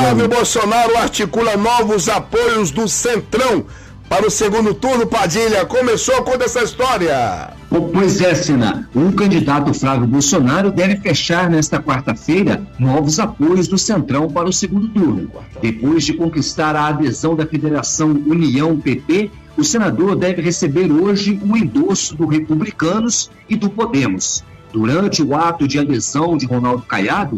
Flávio Bolsonaro articula novos apoios do Centrão para o segundo turno. Padilha, começou, conta essa história. Pois é, Sena, o candidato Flávio Bolsonaro deve fechar nesta quarta-feira novos apoios do Centrão para o segundo turno. Depois de conquistar a adesão da Federação União PP, o senador deve receber hoje o endosso do Republicanos e do Podemos. Durante o ato de adesão de Ronaldo Caiado,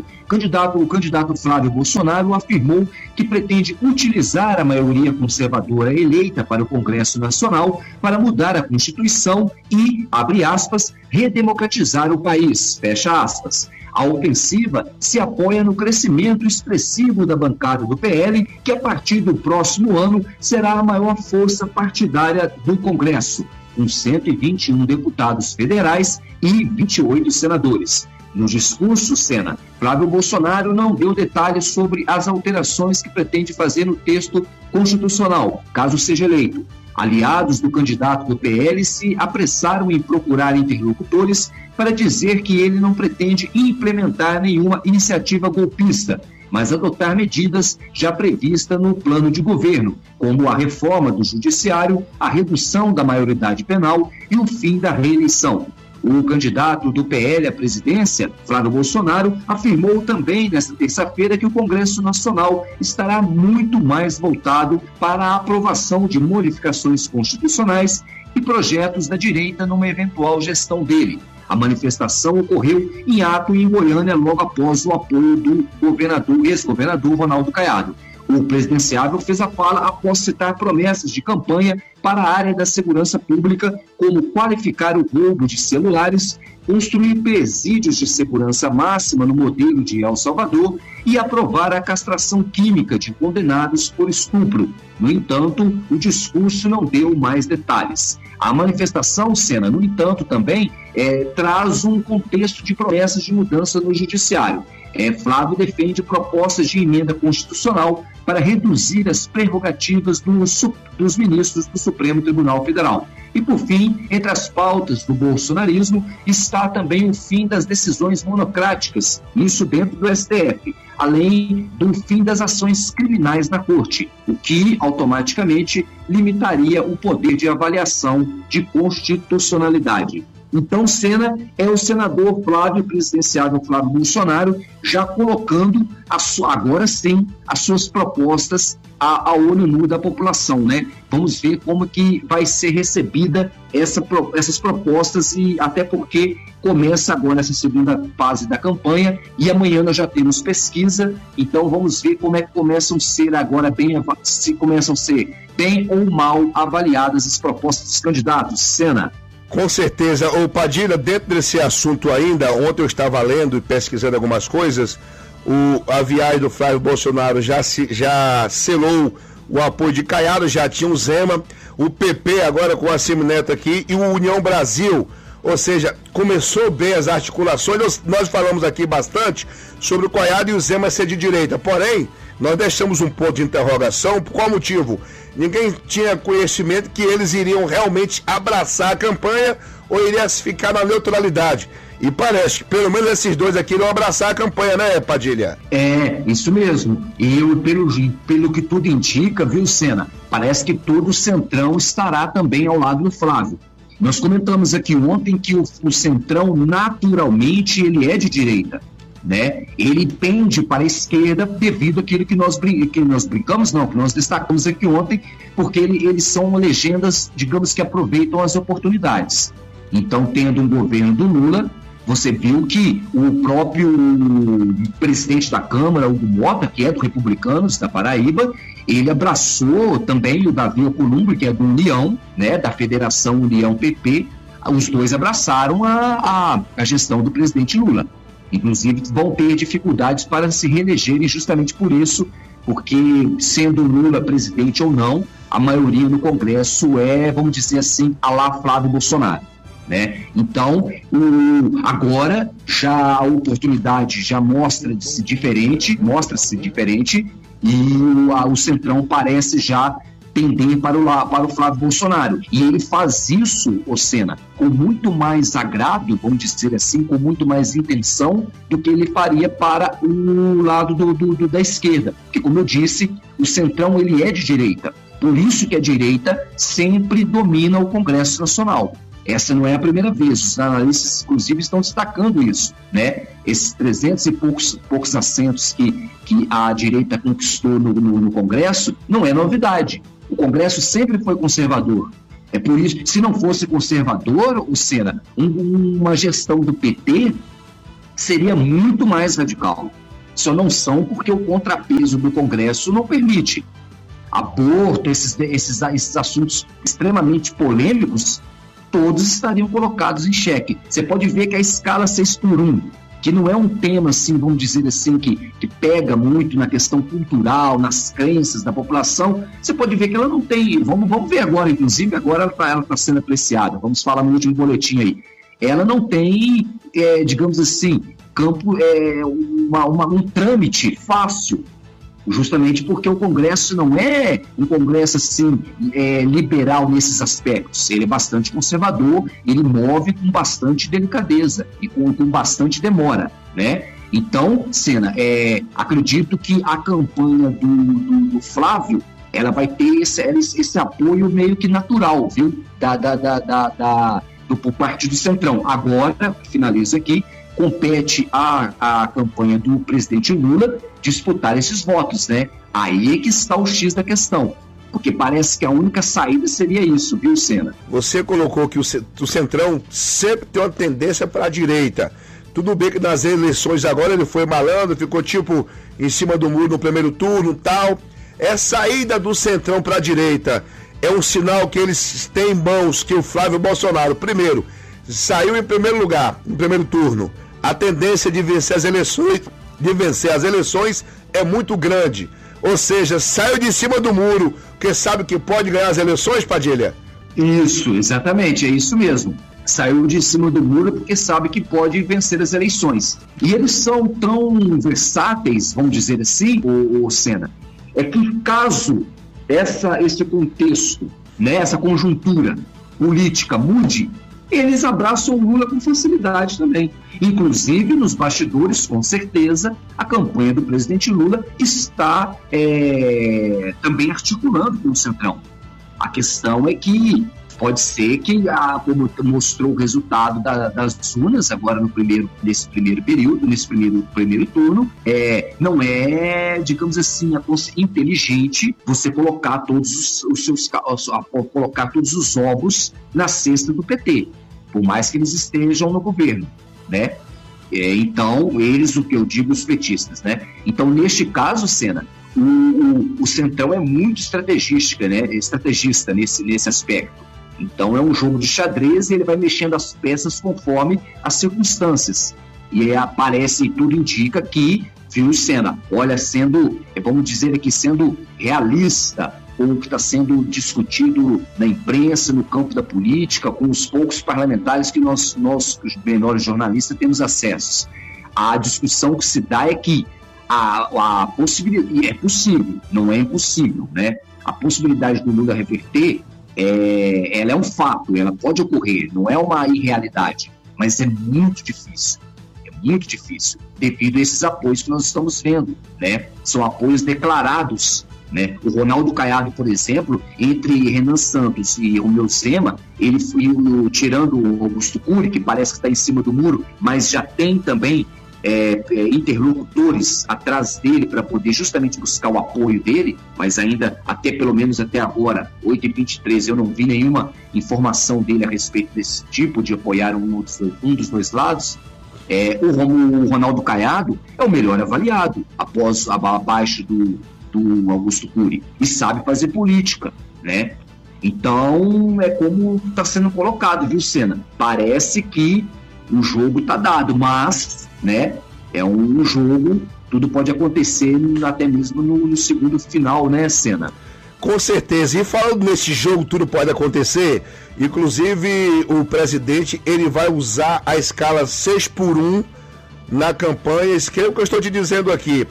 o candidato Flávio Bolsonaro afirmou que pretende utilizar a maioria conservadora eleita para o Congresso Nacional para mudar a Constituição e, abre aspas, redemocratizar o país, fecha aspas. A ofensiva se apoia no crescimento expressivo da bancada do PL, que a partir do próximo ano será a maior força partidária do Congresso, com 121 deputados federais e 28 senadores. No discurso, Sena, Flávio Bolsonaro não deu detalhes sobre as alterações que pretende fazer no texto constitucional, caso seja eleito. Aliados do candidato do PL se apressaram em procurar interlocutores para dizer que ele não pretende implementar nenhuma iniciativa golpista, mas adotar medidas já previstas no plano de governo, como a reforma do judiciário, a redução da maioridade penal e o fim da reeleição. O candidato do PL à presidência, Flávio Bolsonaro, afirmou também nesta terça-feira que o Congresso Nacional estará muito mais voltado para a aprovação de modificações constitucionais e projetos da direita numa eventual gestão dele. A manifestação ocorreu em ato em Goiânia logo após o apoio do ex-governador Ronaldo Caiado. O presidenciável fez a fala após citar promessas de campanha para a área da segurança pública, como qualificar o roubo de celulares, construir presídios de segurança máxima no modelo de El Salvador e aprovar a castração química de condenados por estupro. No entanto, o discurso não deu mais detalhes. A manifestação, Sena, no entanto, também traz um contexto de promessas de mudança no judiciário. Flávio defende propostas de emenda constitucional para reduzir as prerrogativas dos ministros do Supremo Tribunal Federal. E, por fim, entre as pautas do bolsonarismo está também o fim das decisões monocráticas, isso dentro do STF, além do fim das ações criminais na Corte, o que automaticamente limitaria o poder de avaliação de constitucionalidade. Então, Sena, é o senador Flávio, presidenciável Flávio Bolsonaro, já colocando, agora sim, as suas propostas a olho nu da população, né? Vamos ver como que vai ser recebida essas propostas, e até porque começa agora essa segunda fase da campanha e amanhã nós já temos pesquisa, então vamos ver como é que começam a ser agora se começam a ser bem ou mal avaliadas as propostas dos candidatos. Sena. Com certeza. Ô Padilha, dentro desse assunto ainda, ontem eu estava lendo e pesquisando algumas coisas, a viagem do Flávio Bolsonaro já selou o apoio de Caiado, já tinha o Zema, o PP agora com a Semineto aqui e o União Brasil, ou seja, começou bem as articulações. Nós falamos aqui bastante sobre o Caiado e o Zema ser de direita, porém, nós deixamos um ponto de interrogação. Por qual motivo? Ninguém tinha conhecimento que eles iriam realmente abraçar a campanha ou iriam ficar na neutralidade. E parece que pelo menos esses dois aqui irão abraçar a campanha, né, Padilha? Isso mesmo. E pelo que tudo indica, viu, Sena, parece que todo o Centrão estará também ao lado do Flávio. Nós comentamos aqui ontem que o Centrão, naturalmente, ele é de direita, né? Ele pende para a esquerda devido àquilo que nós destacamos aqui ontem, porque eles são legendas, digamos, que aproveitam as oportunidades. Então, tendo um governo do Lula, você viu que o próprio presidente da Câmara, Hugo Mota, que é do Republicanos da Paraíba, ele abraçou também o Davi Alcolumbre, que é do União, né, da Federação União PP. Os dois abraçaram a gestão do presidente Lula. Inclusive, vão ter dificuldades para se reelegerem justamente por isso, porque, sendo Lula presidente ou não, a maioria no Congresso é, vamos dizer assim, a lá Flávio Bolsonaro, né? Então, agora já a oportunidade já mostra-se diferente, e o Centrão parece já pender para o Flávio Bolsonaro. E ele faz isso, Senna, com muito mais agrado, vamos dizer assim, com muito mais intenção do que ele faria para o lado da esquerda. Porque, como eu disse, o Centrão ele é de direita. Por isso que a direita sempre domina o Congresso Nacional. Essa não é a primeira vez, os analistas, inclusive, estão destacando isso, né? Esses 300 e poucos assentos que a direita conquistou no Congresso não é novidade. O Congresso sempre foi conservador. É por isso, se não fosse conservador, Senna, uma gestão do PT seria muito mais radical. Só não são porque o contrapeso do Congresso não permite. Aborto, esses assuntos extremamente polêmicos, todos estariam colocados em xeque. Você pode ver que a escala 6x1, que não é um tema, assim, vamos dizer assim, que pega muito na questão cultural, nas crenças da população, você pode ver que ela não tem, vamos ver agora, inclusive, agora ela está sendo apreciada, vamos falar no último boletim aí, ela não tem, digamos assim, um trâmite fácil, justamente porque o Congresso não é um Congresso assim, liberal nesses aspectos. Ele é bastante conservador, ele move com bastante delicadeza e com bastante demora, né? Então, Senna, acredito que a campanha do Flávio, ela vai ter esse apoio meio que natural, viu? Por parte do Centrão. Agora, finalizo aqui, compete à campanha do presidente Lula disputar esses votos, né? Aí é que está o X da questão, porque parece que a única saída seria isso, viu, Senna? Você colocou que o Centrão sempre tem uma tendência para a direita. Tudo bem que nas eleições agora ele foi malandro, ficou tipo em cima do muro no primeiro turno e tal. Essa saída do Centrão para a direita é um sinal que eles têm em mãos que o Flávio Bolsonaro, primeiro, saiu em primeiro lugar, no primeiro turno. A tendência de vencer as eleições é muito grande. Ou seja, saiu de cima do muro, porque sabe que pode ganhar as eleições, Padilha? Isso, exatamente, é isso mesmo. Saiu de cima do muro porque sabe que pode vencer as eleições. E eles são tão versáteis, vamos dizer assim, o Senna, é que caso esse contexto, né, essa conjuntura política mude, eles abraçam o Lula com facilidade também. Inclusive, nos bastidores, com certeza, a campanha do presidente Lula está também articulando com o Centrão. A questão é que pode ser que, como mostrou o resultado das urnas, agora nesse primeiro período, nesse primeiro turno, não é, digamos assim, inteligente você colocar todos os ovos na cesta do PT, por mais que eles estejam no governo, né? Então, o que eu digo, os petistas, né? Então, neste caso, Senna, o Centrão é muito estrategista, né? Estrategista nesse aspecto. Então é um jogo de xadrez e ele vai mexendo as peças conforme as circunstâncias. E aparece, tudo indica que, viu, Senna, olha, vamos dizer aqui, sendo realista, com o que está sendo discutido na imprensa, no campo da política, com os poucos parlamentares que nós os menores jornalistas, temos acesso. A discussão que se dá é que a possibilidade, é possível, não é impossível, né? A possibilidade do Lula reverter, ela é um fato, ela pode ocorrer, não é uma irrealidade, mas é muito difícil, devido a esses apoios que nós estamos vendo, né? São apoios declarados, né? O Ronaldo Caiado, por exemplo, entre Renan Santos e Romeu Zema, ele foi tirando o Augusto Cury, que parece que está em cima do muro, mas já tem também interlocutores atrás dele para poder justamente buscar o apoio dele, mas ainda, pelo menos até agora, 8h23, eu não vi nenhuma informação dele a respeito desse tipo, de apoiar um dos dois lados. O Ronaldo Caiado é o melhor avaliado, abaixo do Augusto Cury, e sabe fazer política, né? Então, é como está sendo colocado, viu, Senna? Parece que o jogo está dado, mas, né, é um jogo, tudo pode acontecer até mesmo no segundo final, né, Senna? Com certeza, e falando nesse jogo, tudo pode acontecer, inclusive o presidente, ele vai usar a escala 6x1 na campanha, escreva o que eu estou te dizendo aqui,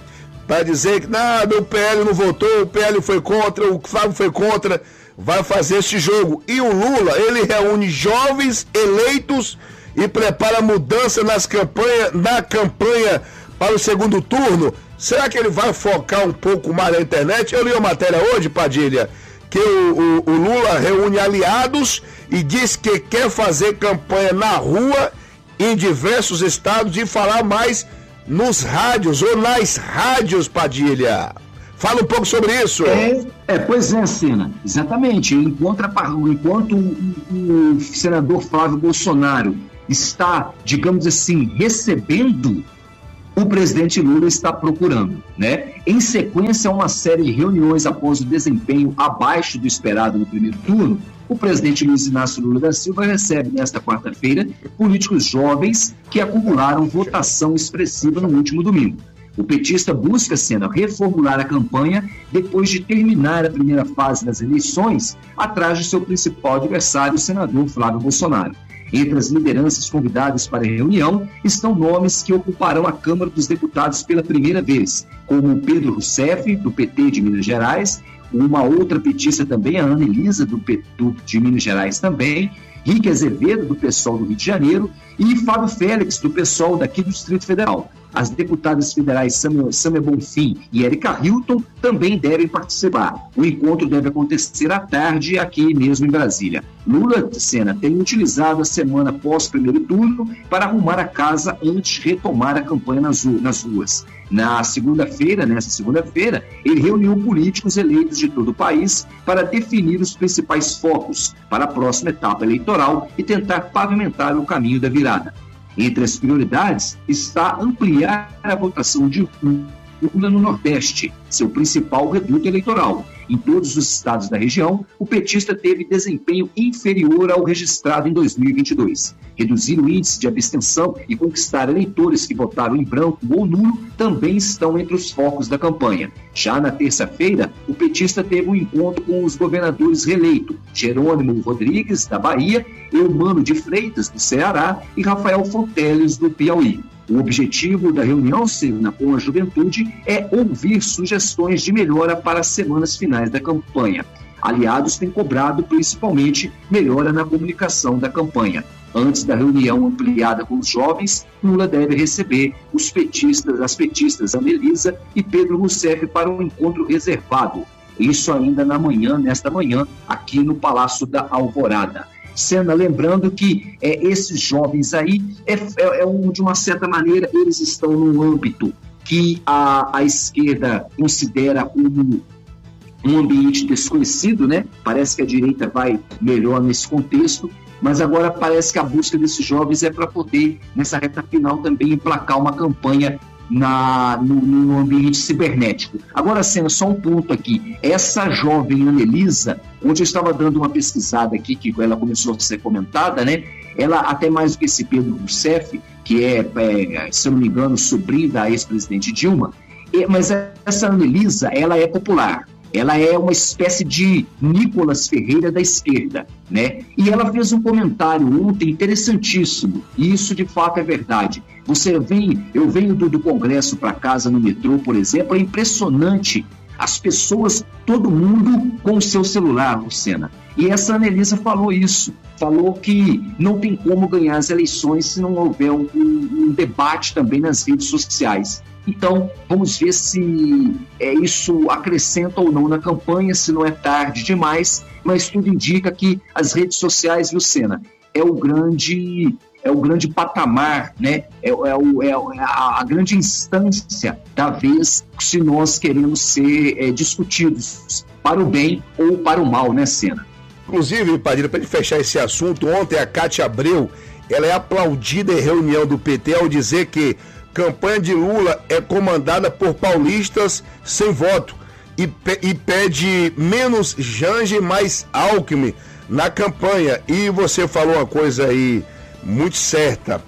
para dizer que nada, o PL não votou, o PL foi contra, o Flávio foi contra, vai fazer esse jogo. E o Lula, ele reúne jovens eleitos e prepara mudança na campanha para o segundo turno. Será que ele vai focar um pouco mais na internet? Eu li uma matéria hoje, Padilha, que o Lula reúne aliados e diz que quer fazer campanha na rua em diversos estados e falar mais nos rádios ou nas rádios, Padilha. Fala um pouco sobre isso. Pois é, Sena, exatamente. Enquanto o senador Flávio Bolsonaro está, digamos assim, recebendo, o presidente Lula está procurando, né? Em sequência a uma série de reuniões após o desempenho abaixo do esperado no primeiro turno, o presidente Luiz Inácio Lula da Silva recebe nesta quarta-feira políticos jovens que acumularam votação expressiva no último domingo. O petista busca, Sena, reformular a campanha depois de terminar a primeira fase das eleições, atrás de seu principal adversário, o senador Flávio Bolsonaro. Entre as lideranças convidadas para a reunião estão nomes que ocuparão a Câmara dos Deputados pela primeira vez, como Pedro Rousseff, do PT de Minas Gerais, uma outra petista também, a Ana Elisa, de Minas Gerais também, Rique Azevedo, do PSOL do Rio de Janeiro, e Fábio Félix, do PSOL daqui do Distrito Federal. As deputadas federais Sâmia Bonfim e Érica Hilton também devem participar. O encontro deve acontecer à tarde aqui mesmo em Brasília. Lula, Sena, tem utilizado a semana pós primeiro turno para arrumar a casa antes de retomar a campanha nas ruas. Nessa segunda-feira, ele reuniu políticos eleitos de todo o país para definir os principais focos para a próxima etapa eleitoral e tentar pavimentar o caminho da virada. Entre as prioridades está ampliar a votação de Lula no Nordeste, seu principal reduto eleitoral. Em todos os estados da região, o petista teve desempenho inferior ao registrado em 2022. Reduzir o índice de abstenção e conquistar eleitores que votaram em branco ou nulo também estão entre os focos da campanha. Já na terça-feira, o petista teve um encontro com os governadores reeleitos, Jerônimo Rodrigues, da Bahia, Eumano de Freitas, do Ceará, e Rafael Fonteles, do Piauí. O objetivo da reunião, Sena, com a juventude é ouvir sugestões de melhora para as semanas finais da campanha. Aliados têm cobrado principalmente melhora na comunicação da campanha. Antes da reunião ampliada com os jovens, Lula deve receber as petistas Ana Elisa e Pedro Rousseff para um encontro reservado. Isso ainda nesta manhã, aqui no Palácio da Alvorada. Sena, lembrando que esses jovens aí, de uma certa maneira, eles estão num âmbito que a esquerda considera um ambiente desconhecido, né? Parece que a direita vai melhor nesse contexto, mas agora parece que a busca desses jovens é para poder, nessa reta final, também emplacar uma campanha no ambiente cibernético. Agora, Sena, só um ponto aqui. Essa jovem Ana Elisa, onde eu estava dando uma pesquisada aqui, que ela começou a ser comentada, né? Ela, até mais do que esse Pedro Rousseff, que se eu não me engano, sobrinho da ex-presidente Dilma, mas essa Ana Elisa, ela é popular. Ela é uma espécie de Nicolas Ferreira da esquerda, né? E ela fez um comentário ontem interessantíssimo, e isso de fato é verdade. Eu venho do Congresso para casa no metrô, por exemplo, é impressionante. As pessoas, todo mundo com o seu celular, Lucena. E essa Ana Elisa falou isso, falou que não tem como ganhar as eleições se não houver um debate também nas redes sociais. Então, vamos ver se isso acrescenta ou não na campanha, se não é tarde demais, mas tudo indica que as redes sociais, Lucena, é o grande patamar, né? A grande instância da vez, se nós queremos ser discutidos para o bem ou para o mal, né, Sena? Inclusive, Padilha, para fechar esse assunto, ontem a Cátia Abreu, ela é aplaudida em reunião do PT ao dizer que campanha de Lula é comandada por paulistas sem voto e pede menos Janja e mais Alckmin na campanha. E você falou uma coisa aí muito certa.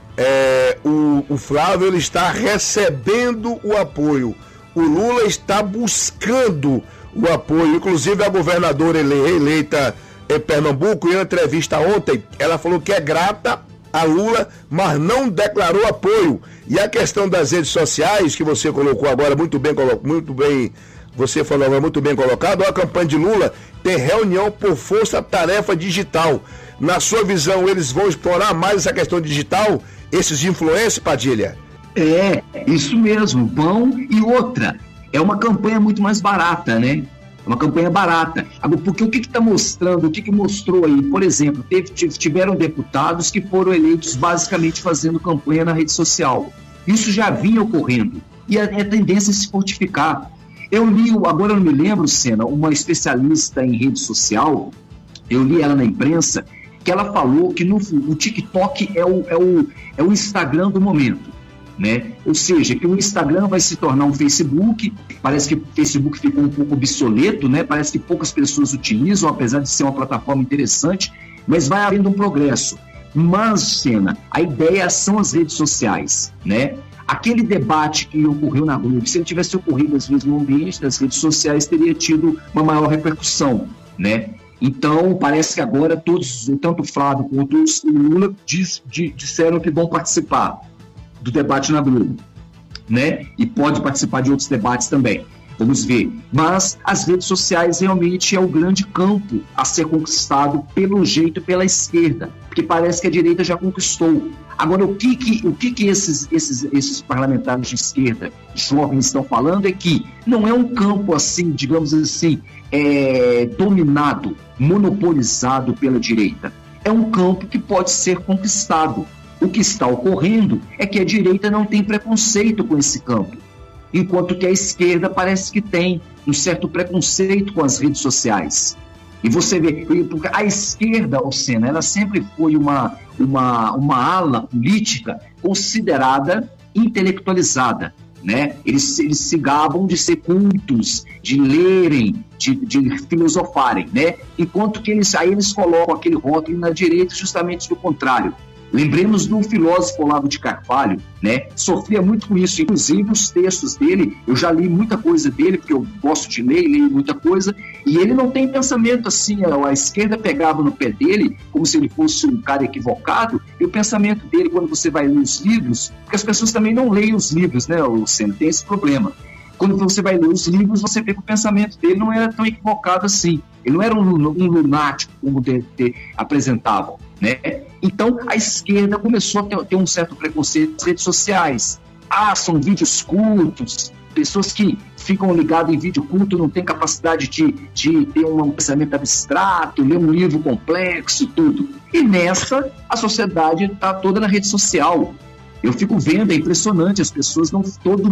O Flávio, ele está recebendo o apoio. O Lula está buscando o apoio. Inclusive a governadora eleita em Pernambuco, em uma entrevista ontem, ela falou que é grata a Lula, mas não declarou apoio. E a questão das redes sociais, que você colocou agora muito bem, você falou agora muito bem colocado, a campanha de Lula tem reunião por força-tarefa digital. Na sua visão, eles vão explorar mais essa questão digital, esses influencers, Padilha? É, isso mesmo, vão. E outra, é uma campanha muito mais barata, né? É uma campanha barata. Agora, porque o que está mostrando, o que mostrou aí? Por exemplo, tiveram deputados que foram eleitos basicamente fazendo campanha na rede social. Isso já vinha ocorrendo. E a tendência é se fortificar. Eu li, agora eu não me lembro, Sena, uma especialista em rede social, eu li ela na imprensa, que ela falou que o TikTok é o Instagram do momento. Né? Ou seja, que o Instagram vai se tornar um Facebook. Parece que o Facebook ficou um pouco obsoleto, né? Parece que poucas pessoas utilizam, apesar de ser uma plataforma interessante, mas vai havendo um progresso. Mas, Sena, a ideia são as redes sociais, né? Aquele debate que ocorreu na Globo, se ele tivesse ocorrido às vezes no ambiente das redes sociais, teria tido uma maior repercussão, né? Então, parece que agora todos, tanto o Flávio quanto o Lula, disseram que vão participar do debate na Globo, né? E pode participar de outros debates também. Vamos ver. Mas as redes sociais realmente é o grande campo a ser conquistado pelo jeito pela esquerda, porque parece que a direita já conquistou. Agora, o que esses parlamentares de esquerda jovens estão falando é que não é um campo assim, digamos assim, dominado, monopolizado pela direita. É um campo que pode ser conquistado. O que está ocorrendo é que a direita não tem preconceito com esse campo, enquanto que a esquerda parece que tem um certo preconceito com as redes sociais. E você vê, porque a esquerda, Sena, ela sempre foi uma ala política considerada intelectualizada, né? Eles se gabam de ser cultos, de lerem, de filosofarem, né? Enquanto que eles colocam aquele rótulo na direita justamente do contrário. Lembremos do filósofo Olavo de Carvalho, né? Sofria muito com isso, inclusive os textos dele, eu já li muita coisa dele, porque eu gosto de ler e leio muita coisa, e ele não tem pensamento assim, a esquerda pegava no pé dele, como se ele fosse um cara equivocado, e o pensamento dele, quando você vai ler os livros, porque as pessoas também não leem os livros, né, Luciano? Tem esse problema. Quando você vai ler os livros, você vê que o pensamento dele não era tão equivocado assim. Ele não era um lunático, como apresentavam, né? Então, a esquerda começou a ter um certo preconceito nas redes sociais. São vídeos curtos, pessoas que ficam ligadas em vídeo curto não têm capacidade de ter um pensamento abstrato, ler um livro complexo, tudo. E nessa, a sociedade está toda na rede social. Eu fico vendo, é impressionante, as pessoas não... Todo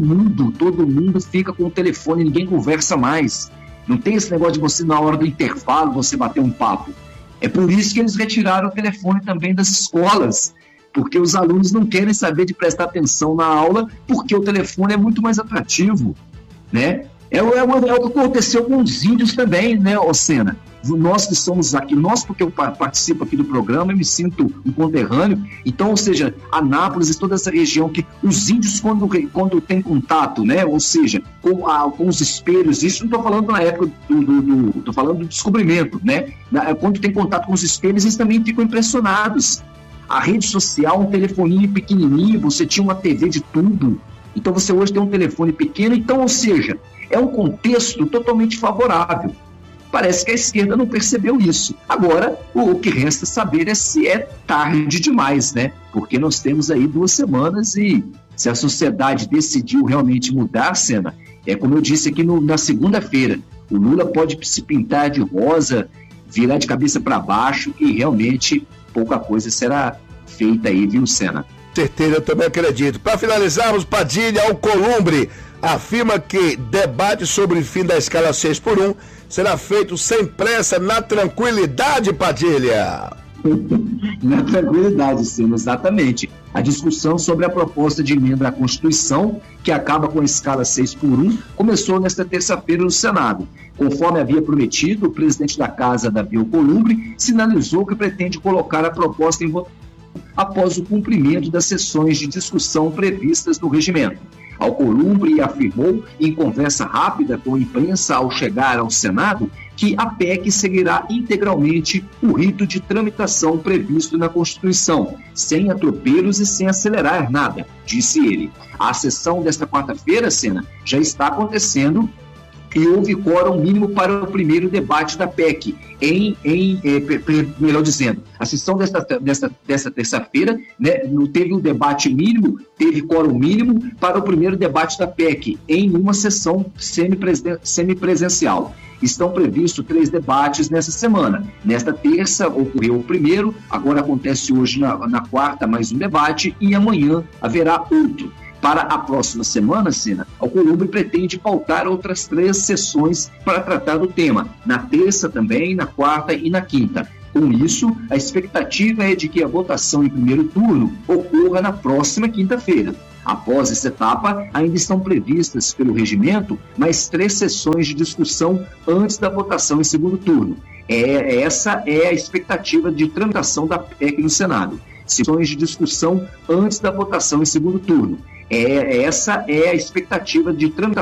mundo fica com o telefone, ninguém conversa mais. Não tem esse negócio de você, na hora do intervalo, você bater um papo. É por isso que eles retiraram o telefone também das escolas, porque os alunos não querem saber de prestar atenção na aula, porque o telefone é muito mais atrativo, né? É o que aconteceu com os índios também, né, Sena? Nós que somos aqui, porque eu participo aqui do programa, eu me sinto um conterrâneo, então, ou seja, Anápolis e toda essa região, que os índios, quando tem contato, né, ou seja, com os espelhos, isso não estou falando na época estou falando do descobrimento, né, quando tem contato com os espelhos, eles também ficam impressionados. A rede social, um telefoninho pequenininho, você tinha uma TV de tubo, então você hoje tem um telefone pequeno, então, ou seja, é um contexto totalmente favorável. Parece que a esquerda não percebeu isso. Agora, o que resta saber é se é tarde demais, né? Porque nós temos aí 2 semanas e se a sociedade decidiu realmente mudar, Sena, como eu disse aqui na segunda-feira, o Lula pode se pintar de rosa, virar de cabeça para baixo e realmente pouca coisa será feita aí, viu, Sena? Certeza, eu também acredito. Para finalizarmos, Padilha Alcolumbre afirma que debate sobre o fim da escala 6x1 será feito sem pressa, na tranquilidade, Padilha. Na tranquilidade, sim, exatamente. A discussão sobre a proposta de emenda à Constituição, que acaba com a escala 6x1, começou nesta terça-feira no Senado. Conforme havia prometido, o presidente da Casa, Davi Alcolumbre, sinalizou que pretende colocar a proposta em votação após o cumprimento das sessões de discussão previstas no regimento. Alcolumbre afirmou em conversa rápida com a imprensa ao chegar ao Senado que a PEC seguirá integralmente o rito de tramitação previsto na Constituição, sem atropelos e sem acelerar nada, disse ele. A sessão desta quarta-feira, Sena, já está acontecendo e houve quórum mínimo para o primeiro debate da PEC, melhor dizendo, a sessão desta terça-feira, né, teve um debate mínimo, teve quórum mínimo para o primeiro debate da PEC, em uma sessão semipresencial. Estão previstos 3 debates nessa semana. Nesta terça ocorreu o primeiro, agora acontece hoje na quarta mais um debate e amanhã haverá outro. Para a próxima semana, Sena, Alcolumbre pretende pautar outras 3 sessões para tratar do tema, na terça também, na quarta e na quinta. Com isso, a expectativa é de que a votação em primeiro turno ocorra na próxima quinta-feira. Após essa etapa, ainda estão previstas pelo regimento mais 3 sessões de discussão antes da votação em segundo turno. Essa é a expectativa de tramitação da PEC no Senado. Sessões de discussão antes da votação em segundo turno. Essa é a expectativa de tramitação